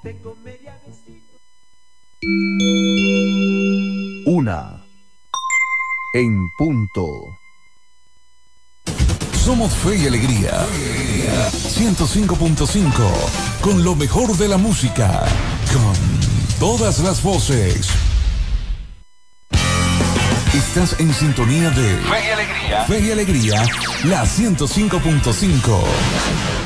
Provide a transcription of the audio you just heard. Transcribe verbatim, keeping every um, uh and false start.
Una en punto. Somos Fe y Alegría. ciento cinco punto cinco. Con lo mejor de la música. Con todas las voces. Estás en sintonía de Fe y Alegría. Fe y Alegría, la ciento cinco punto cinco.